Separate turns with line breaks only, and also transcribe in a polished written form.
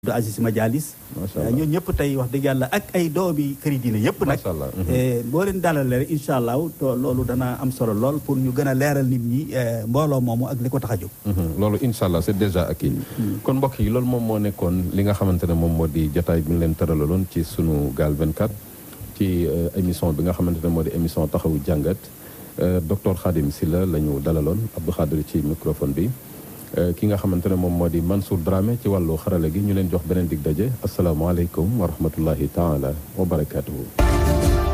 du Aziz Majalis ñoo ñëpp tey wax dëgg yàlla ak ay doomi këri diine yëpp nag boo leen dalale rek incha allah loolu dana am solo lool pour ñu gën a leeral nit ñi mbooloo moomu ak li ko tax a jóg
loolu incha allah c'est déjà acquis kon mbokk yi loolu moom moo nekkoon li nga xamante ne moom moo di jotaay bi ñu leen tëralaloon ci sunu gaal 24 ci émission bi nga xamante ne moo di émission taxawu jàngat docteur Khadim Sylla la ñu dalaloon Abdou Khadir ci microphone bi ki nga xamante ne moom moo di Mansour Dramé ci wàllu xarale gi ñu leen jox beneen dig daje asalaamaaleykum wa rahmatullahi taala wa barakaatuhu